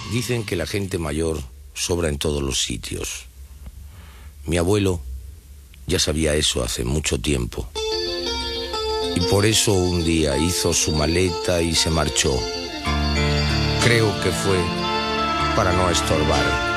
Dicen que la gente mayor sobra en todos los sitios. Mi abuelo ya sabía eso hace mucho tiempo. Y por eso un día hizo su maleta y se marchó. Creo que fue para no estorbar.